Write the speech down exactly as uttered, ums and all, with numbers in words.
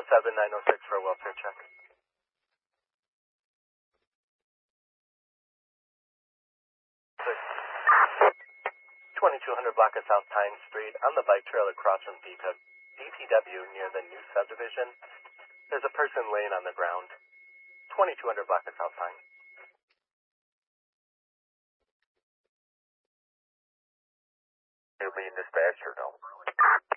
seven nine oh six for a welfare check. twenty-two hundred block of South Pine Street on the bike trail across from D P W near the new subdivision. There's a person laying on the ground. twenty-two hundred block of South Pine. You're being dispatched or no?